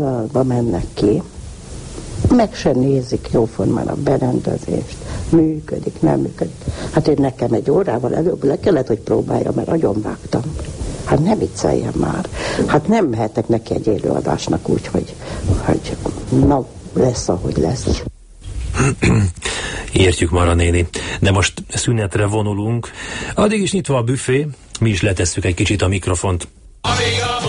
mennek ki, meg se nézik jóformán a berendezést, működik, nem működik. Hát én nekem egy órával előbb le kellett, hogy próbáljam, mert agyonvágtam. Hát ne vicceljen már. Hát nem mehetek neki egy élőadásnak úgy, hogy na, lesz, ahogy lesz. Értjük, Mara néni. De most szünetre vonulunk. Addig is nyitva a büfé, mi is letesszük egy kicsit a mikrofont.